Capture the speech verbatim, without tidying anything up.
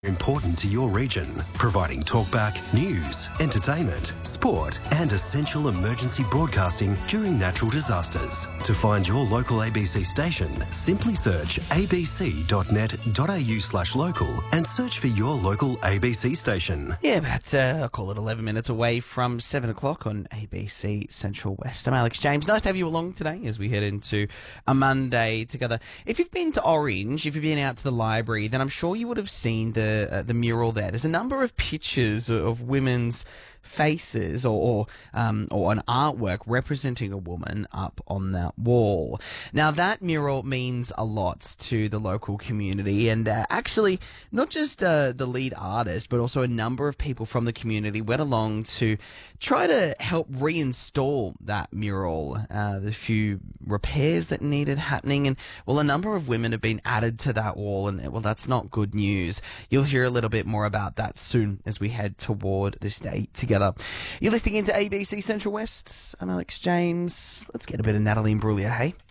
Important to your region, providing talkback, news, entertainment, sport and essential emergency broadcasting during natural disasters. To find your local A B C station, simply search abc.net.au slash local and search for your local A B C station. Yeah, but uh, I'll call it eleven minutes away from seven o'clock on A B C Central West. I'm Alex James. Nice to have you along today as we head into a Monday together. If you've been to Orange, if you've been out to the library, then I'm sure you would have seen the uh, the mural there. There's a number of pictures of women's faces or or, um, or an artwork representing a woman up on that wall. Now, that mural means a lot to the local community, and uh, actually not just uh, the lead artist, but also a number of people from the community went along to try to help reinstall that mural. Uh, the few repairs that needed happening, and well, a number of women have been added to that wall, and well, that's not good news. You'll hear a little bit more about that soon as we head toward this day together. You're listening into A B C Central West. I'm Alex James. Let's get a bit of Natalie Imbruglia, hey?